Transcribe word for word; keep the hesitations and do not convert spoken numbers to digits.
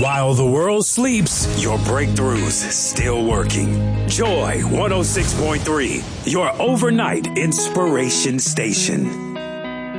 While the world sleeps, your breakthrough's still working. Joy one oh six point three, your overnight inspiration station.